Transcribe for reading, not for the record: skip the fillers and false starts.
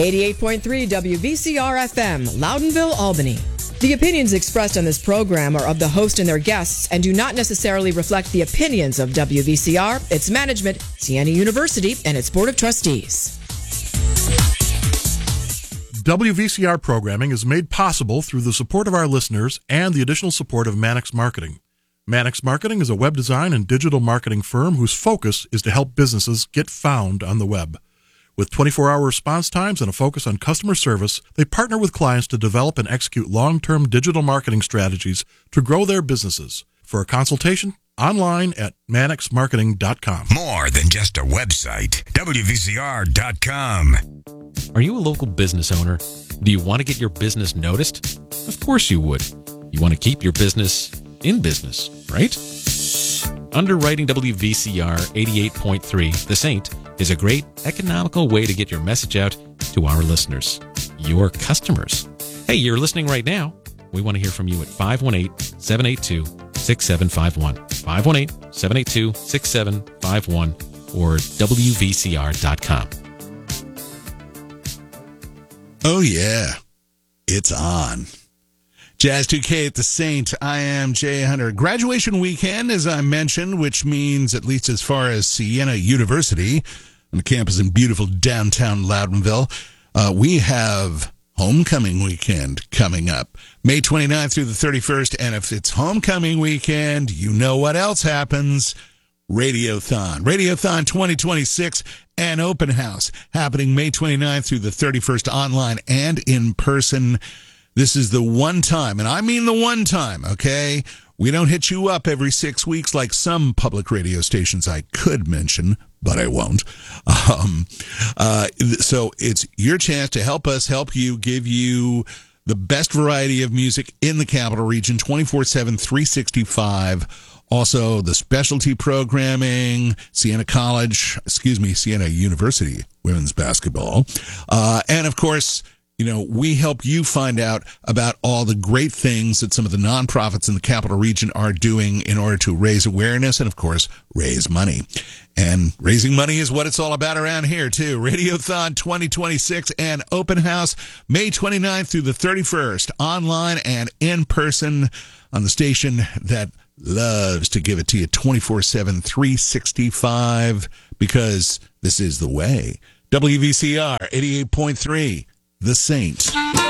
88.3 WVCR-FM, Loudonville, Albany. The opinions expressed on this program are of the host and their guests and do not necessarily reflect the opinions of WVCR, its management, Siena University, and its Board of Trustees. WVCR programming is made possible through the support of our listeners and the additional support of Mannix Marketing. Mannix Marketing is a web design and digital marketing firm whose focus is to help businesses get found on the web. With 24-hour response times and a focus on customer service, they partner with clients to develop and execute long-term digital marketing strategies to grow their businesses. For a consultation, online at mannixmarketing.com. More than just a website. WVCR.com. Are you a local business owner? Do you want to get your business noticed? Of course you would. You want to keep your business in business, right? Underwriting WVCR 88.3, The Saint, is a great economical way to get your message out to our listeners, your customers. Hey, you're listening right now. We want to hear from you at 518-782-6751, 518-782-6751, or WVCR.com. Oh, yeah. It's on. Jazz 2K at the Saint. I am Jay Hunter. Graduation weekend, as I mentioned, which means, at least as far as Siena University, on the campus in beautiful downtown Loudonville, we have homecoming weekend coming up. May 29th through the 31st. And if it's homecoming weekend, you know what else happens. Radiothon. Radiothon 2026 and open house happening May 29th through the 31st, online and in person. This is the one time, and I mean the one time, okay? We don't hit you up every 6 weeks like some public radio stations I could mention, but I won't. So it's your chance to help us help you, give you the best variety of music in the capital region, 24/7, 365. Also, the specialty programming, Siena University women's basketball. And, of course, you know, we help you find out about all the great things that some of the nonprofits in the capital region are doing in order to raise awareness and, of course, raise money. And raising money is what it's all about around here, too. Radiothon 2026 and open house May 29th through the 31st, online and in person on the station that loves to give it to you 24/7, 365, because this is the way. WVCR 88.3, The Saint.